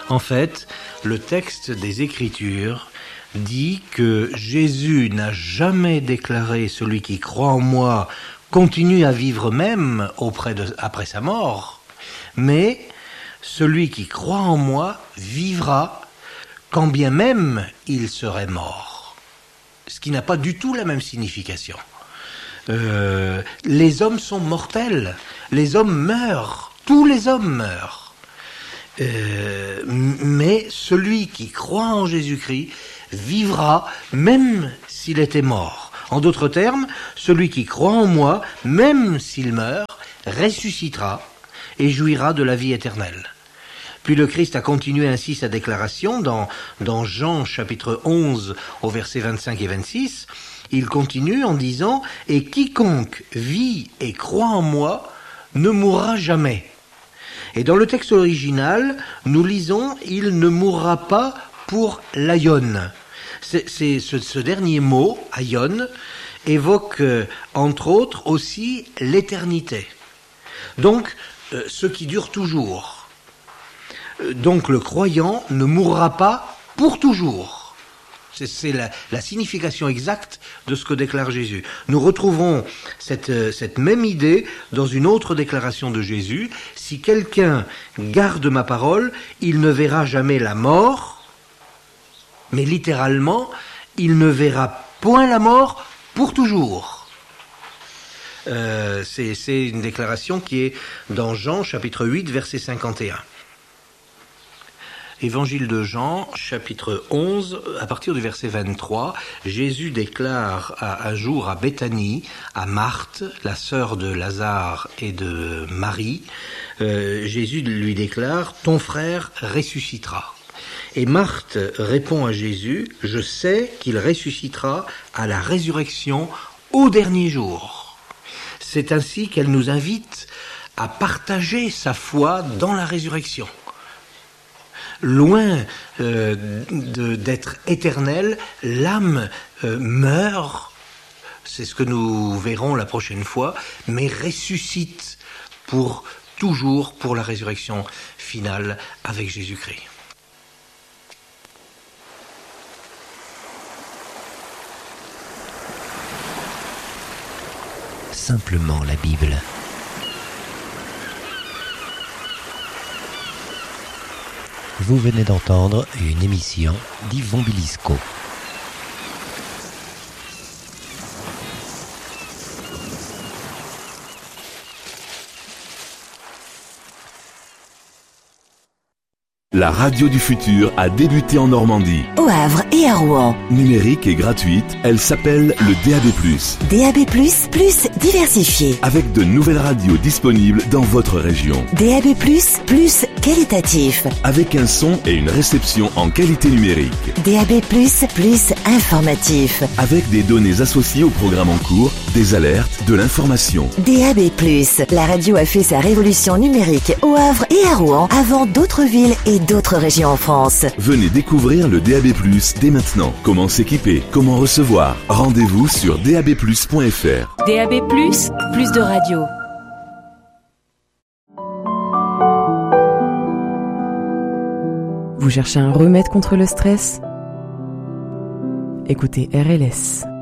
En fait, le texte des Écritures dit que Jésus n'a jamais déclaré « Celui qui croit en moi continue à vivre même après sa mort », mais « Celui qui croit en moi vivra quand bien même il serait mort ». Ce qui n'a pas du tout la même signification. Les hommes sont mortels, les hommes meurent, tous les hommes meurent. Mais celui qui croit en Jésus-Christ vivra même s'il était mort. En d'autres termes, celui qui croit en moi, même s'il meurt, ressuscitera et jouira de la vie éternelle. Puis le Christ a continué ainsi sa déclaration dans Jean chapitre 11 au verset 25 et 26. Il continue en disant « Et quiconque vit et croit en moi ne mourra jamais ». Et dans le texte original, nous lisons « Il ne mourra pas pour l'aion ». Ce dernier mot, aion, évoque entre autres aussi l'éternité. Donc, ce qui dure toujours. Donc le croyant ne mourra pas pour toujours. C'est la signification exacte de ce que déclare Jésus. Nous retrouvons cette même idée dans une autre déclaration de Jésus. Si quelqu'un garde ma parole, il ne verra jamais la mort, mais littéralement, il ne verra point la mort pour toujours. C'est une déclaration qui est dans Jean chapitre 8 verset 51. Évangile de Jean, chapitre 11, à partir du verset 23, Jésus déclare un jour à Béthanie, à Marthe, la sœur de Lazare et de Marie, Jésus lui déclare « Ton frère ressuscitera ». Et Marthe répond à Jésus « Je sais qu'il ressuscitera à la résurrection au dernier jour ». C'est ainsi qu'elle nous invite à partager sa foi dans la résurrection. Loin d'être éternelle, l'âme meurt, c'est ce que nous verrons la prochaine fois, mais ressuscite pour toujours pour la résurrection finale avec Jésus-Christ. Simplement la Bible. Vous venez d'entendre une émission d'Yvon Bilisco. La radio du futur a débuté en Normandie. Au Havre et à Rouen. Numérique et gratuite, elle s'appelle le DAB+. DAB+, plus diversifié. Avec de nouvelles radios disponibles dans votre région. DAB+, plus qualitatif. Avec un son et une réception en qualité numérique. DAB+, plus informatif. Avec des données associées au programme en cours, des alertes, de l'information. DAB+, la radio a fait sa révolution numérique au Havre et à Rouen avant d'autres villes et d'autres régions en France. Venez découvrir le DAB+, dès maintenant. Comment s'équiper, comment recevoir. Rendez-vous sur dabplus.fr. DAB+, plus de radio. Vous cherchez un remède contre le stress ? Écoutez RLS.